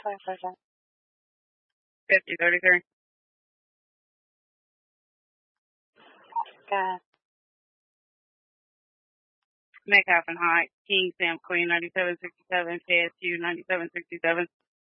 5033. Metcalf and Heights, King Sam Queen 9767, KSU 9767.